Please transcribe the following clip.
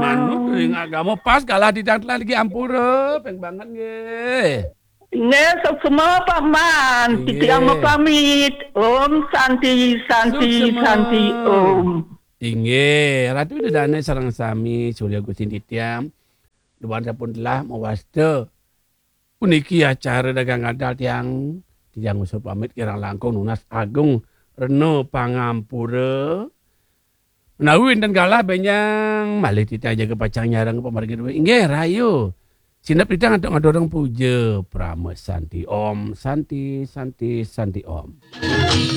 manut ring agama pas kalah tidak lagi ampura peng banget nggih. Nggih, semua paman. Nggih. Titiang mau pamit. Om Santi, Santi, Suksema. Santi, Om. Inggih, ratu dedane sareng sami Surya Gusti Titiam. Duwanda pun telah mewasta. Puniki acara dagang adal tiang usul pamit kirang langkung nunas agung reno pangampura. Menawin dan galah benyang malih titiang jaga pacang nyarang pemargi duwe. Inggih rayu. Sinap titiang ngadorong puja Prama Santi Om, Santi, Santi, Santi Om.